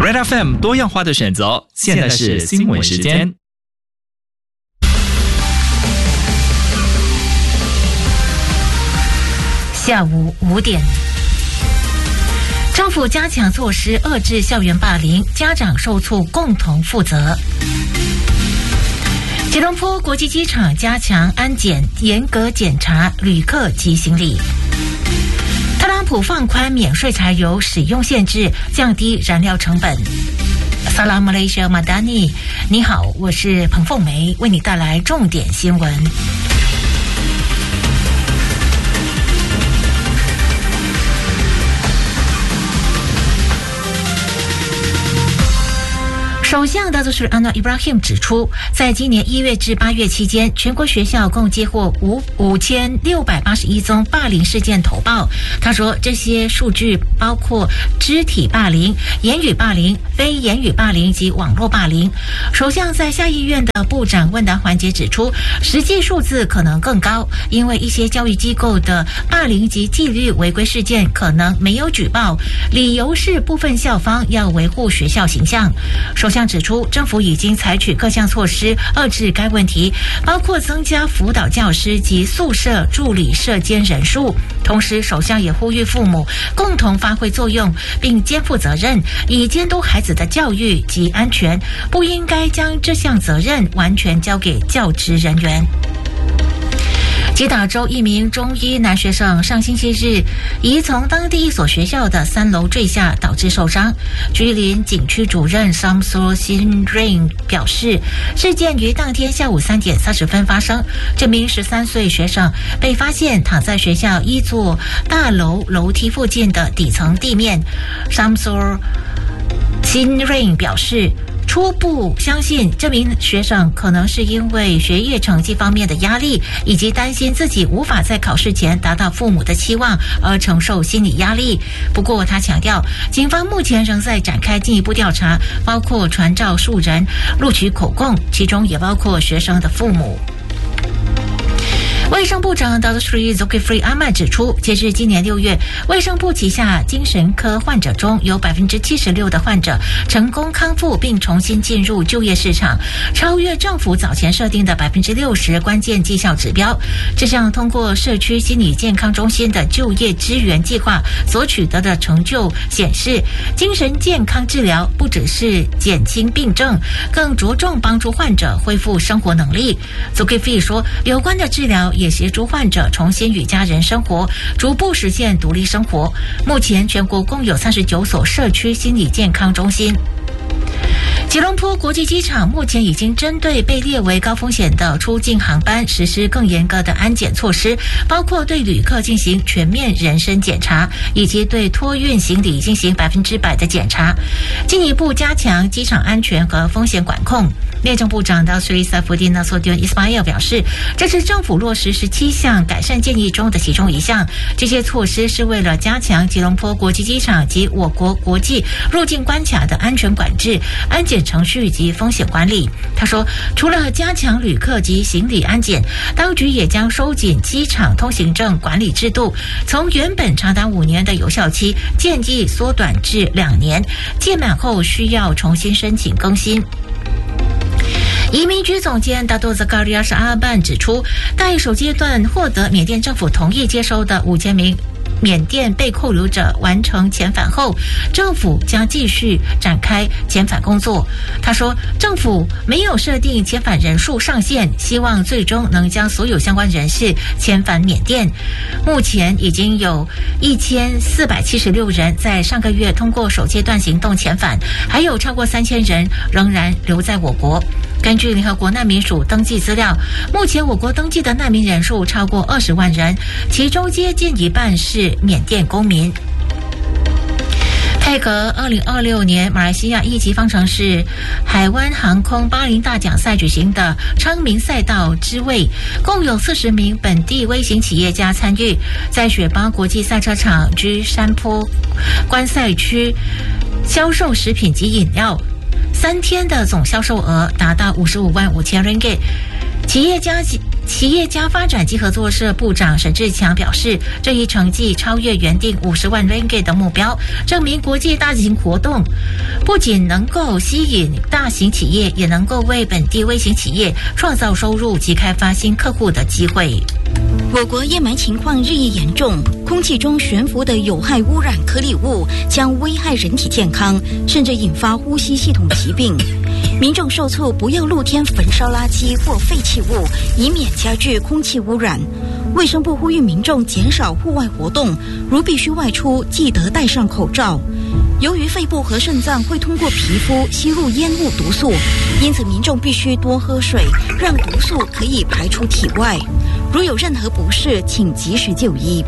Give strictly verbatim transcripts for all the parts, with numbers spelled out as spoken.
Red F M 多样化的选择，现在是新闻时间。 下午五点，政府加强措施遏制校园霸凌，家长受挫共同负责。吉隆坡国际机场加强安检，严格检查旅客及行李。特朗普放宽免税柴油使用限制，降低燃料成本。Salam Malaysia Madani， 你好，我是彭凤梅，为你带来重点新闻。首相大多数安娜伊布拉欣指出，在今年一月至八月期间，全国学校共接获五五千六百八十一宗霸凌事件投报。他说，这些数据包括肢体霸凌、言语霸凌、非言语霸凌及网络霸凌。首相在下议院的部长问答环节指出，实际数字可能更高，因为一些教育机构的霸凌及纪律违规事件可能没有举报，理由是部分校方要维护学校形象。首相指出，政府已经采取各项措施遏制该问题，包括增加辅导教师及宿舍助理舍监人数。同时，首相也呼吁父母共同发挥作用，并肩负责任，以监督孩子的教育及安全，不应该将这项责任完全交给教职人员。吉打州一名中一男学生上星期日疑从当地一所学校的三楼坠下，导致受伤。居林警区主任 Samsul Sinrain 表示，事件于当天下午三点三十分发生。这名十三岁学生被发现躺在学校一座大楼楼梯附近的底层地面。Samsul Sinrain 表示，初步相信这名学生可能是因为学业成绩方面的压力，以及担心自己无法在考试前达到父母的期望而承受心理压力。不过他强调，警方目前仍在展开进一步调查，包括传召数人录取口供，其中也包括学生的父母。卫生部长 Datuk Seri Zulkifli Ahmad 指出，截至今年六月，卫生部旗下精神科患者中有 百分之七十六 的患者成功康复并重新进入就业市场，超越政府早前设定的 百分之六十 关键绩效指标。这项通过社区心理健康中心的就业支援计划所取得的成就显示，精神健康治疗不只是减轻病症，更着重帮助患者恢复生活能力。Zulkifli 说，有关的治疗也协助患者重新与家人生活，逐步实现独立生活。目前全国共有三十九所社区心理健康中心。吉隆坡国际机场目前已经针对被列为高风险的出境航班实施更严格的安检措施，包括对旅客进行全面人身检查，以及对托运行李进行百分之百的检查，进一步加强机场安全和风险管控。内政部长的 Sri Saifuddin Nasution Ismail 表示，这是政府落实十七项改善建议中的其中一项。这些措施是为了加强吉隆坡国际机场及我国国际入境关卡的安全管制、安检程序及风险管理。他说，除了加强旅客及行李安检，当局也将收紧机场通行证管理制度，从原本长达五年的有效期建议缩短至两年，届满后需要重新申请更新。移民局总监达多泽卡利亚什阿班指出，待首阶段获得缅甸政府同意接收的五千名缅甸被扣留者完成遣返后，政府将继续展开遣返工作。他说，政府没有设定遣返人数上限，希望最终能将所有相关人士遣返缅甸。目前已经有一千四百七十六人在上个月通过首阶段行动遣返，还有超过三千人仍然留在我国。根据联合国难民署登记资料，目前我国登记的难民人数超过二十万人，其中接近一半是缅甸公民。配合二零二六年马来西亚一级方程式海湾航空巴林大奖赛举行的昌明赛道之位，共有四十名本地微型企业家参与，在雪邦国际赛车场居山坡观赛区销售食品及饮料，三天的总销售额达到五十五万五千 ringgit。企业家企业家发展及合作社部长沈志强表示，这一成绩超越原定五十万 ringgit 的目标，证明国际大型活动不仅能够吸引大型企业，也能够为本地微型企业创造收入及开发新客户的机会。 我国烟霾情况日益严重，空气中悬浮的有害污染颗粒物将危害人体健康，甚至引发呼吸系统疾病。民众受促不要露天焚烧垃圾或废弃物，以免加剧空气污染。卫生部呼吁民众减少户外活动，如必须外出，记得戴上口罩。由于肺部和肾脏会通过皮肤吸入烟雾毒素，因此民众必须多喝水，让毒素可以排出体外。如有任何不适，请及时就医。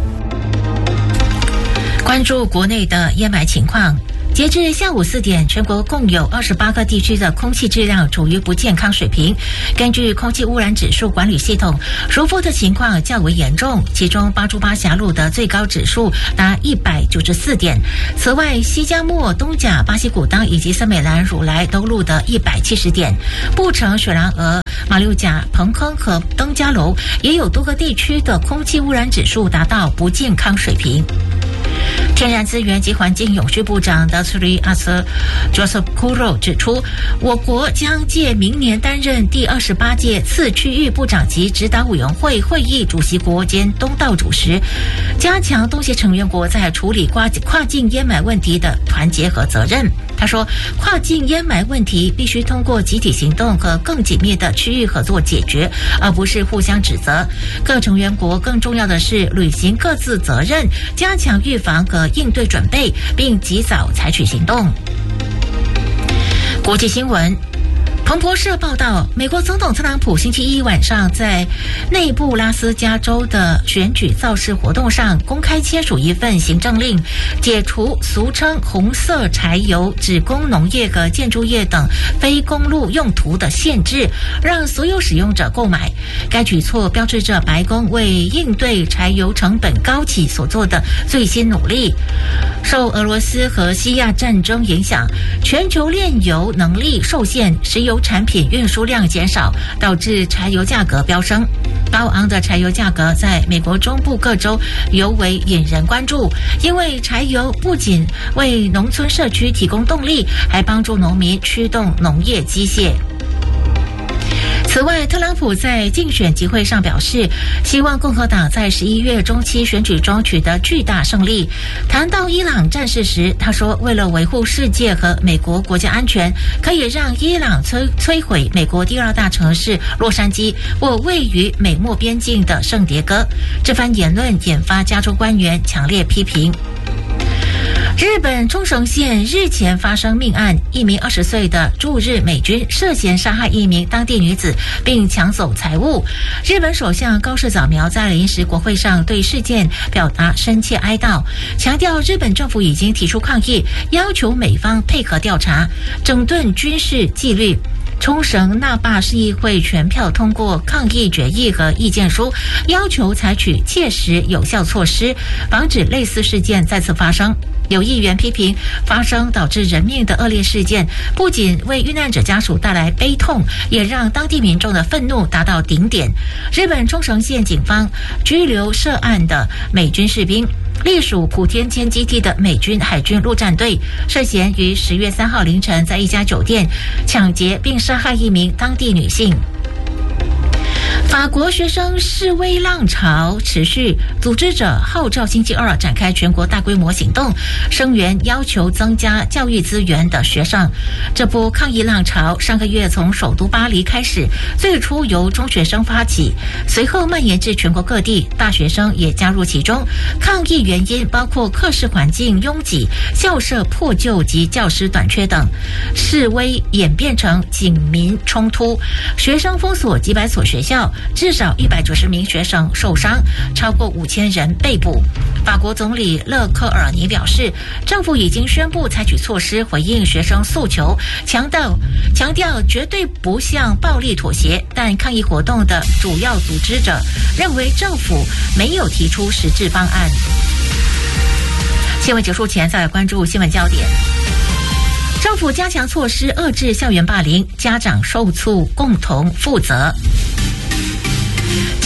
关注国内的烟霾情况。截至下午四点，全国共有二十八个地区的空气质量处于不健康水平。根据空气污染指数管理系统，柔佛的情况较为严重，其中八珠八峡路的最高指数达一百九十四点。此外，西加木、东甲、巴西古当以及森美兰、汝来都录得一百七十点。布城、雪兰莪、马六甲、彭坑和登嘉楼也有多个地区的空气污染指数达到不健康水平。天然资源及环境永续部长 Datuk Asar Joseph Kuro 指出，我国将借明年担任第二十八届次区域部长级指导委员会会议主席国兼东道主时，加强东协成员国在处理跨跨境烟霾问题的团结和责任。他说，跨境烟霾问题必须通过集体行动和更紧密的区域合作解决，而不是互相指责。各成员国更重要的是履行各自责任，加强预防和应对准备，并及早采取行动。国际新闻。彭博社报道，美国总统特朗普星期一晚上在内布拉斯加州的选举造势活动上公开签署一份行政令，解除俗称红色柴油只供农业和建筑业等非公路用途的限制，让所有使用者购买。该举措标志着白宫为应对柴油成本高企所做的最新努力。受俄罗斯和西亚战争影响，全球炼油能力受限，石油产品运输量减少，导致柴油价格飙升。高昂的柴油价格在美国中部各州尤为引人关注，因为柴油不仅为农村社区提供动力，还帮助农民驱动农业机械。此外，特朗普在竞选集会上表示，希望共和党在十一月中期选举中取得巨大胜利。谈到伊朗战事时，他说，为了维护世界和美国国家安全，可以让伊朗摧摧毁美国第二大城市洛杉矶或位于美墨边境的圣迭戈。这番言论引发加州官员强烈批评。日本冲绳县日前发生命案，一名二十岁的驻日美军涉嫌杀害一名当地女子，并抢走财物。日本首相高市早苗在临时国会上对事件表达深切哀悼，强调日本政府已经提出抗议，要求美方配合调查，整顿军事纪律。冲绳那霸市议会全票通过抗议决议和意见书，要求采取切实有效措施，防止类似事件再次发生。有议员批评，发生导致人命的恶劣事件，不仅为遇难者家属带来悲痛，也让当地民众的愤怒达到顶点。日本冲绳县警方拘留涉案的美军士兵，隶属普天间基地的美军海军陆战队，涉嫌于十月三号凌晨在一家酒店抢劫并杀害一名当地女性。法国学生示威浪潮持续，组织者号召星期二展开全国大规模行动，声援要求增加教育资源的学生。这波抗议浪潮上个月从首都巴黎开始，最初由中学生发起，随后蔓延至全国各地，大学生也加入其中。抗议原因包括课室环境拥挤、校舍破旧及教师短缺等。示威演变成警民冲突，学生封锁几百所学校，至少一百九十名学生受伤，超过五千人被捕。法国总理勒克尔尼表示，政府已经宣布采取措施回应学生诉求，强调强调绝对不向暴力妥协。但抗议活动的主要组织者认为政府没有提出实质方案。新闻结束前，再来关注新闻焦点。政府加强措施遏制校园霸凌，家长受促共同负责。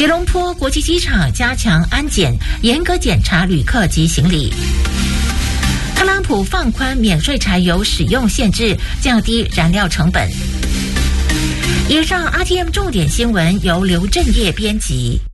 吉隆坡国际机场加强安检，严格检查旅客及行李。特朗普放宽免税柴油使用限制，降低燃料成本。以上 R T M 重点新闻由刘正业编辑。